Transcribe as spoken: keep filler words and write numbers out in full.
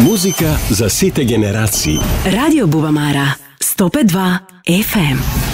Muzika za site generacij. Radio Bubamara sto pet dva F M.